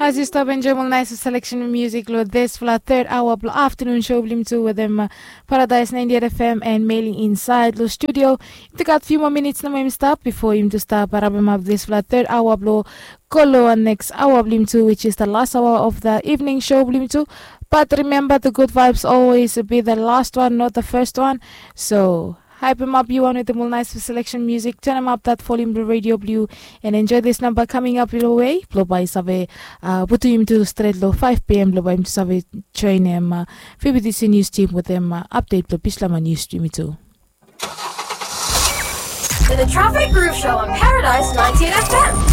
As you stop enjoying nice selection of music, load this for our third hour afternoon show blim two with them Paradise 98 FM and mailing inside the studio. If got a few more minutes na stop before him to start parabam up this for our third hour blow Kolo and next hour blim two, which is the last hour of the evening show blim two. But remember, the good vibes always be the last one, not the first one. So hype him up, you want with the more nice selection music. Turn him up that volume the radio blue and enjoy this number coming up your way. Blow by Save put him to straight low 5 p.m. Blow by him to Save train him FBTC news team with them update the Pislama news stream too. The Traffic Groove Show on Paradise 98 FM.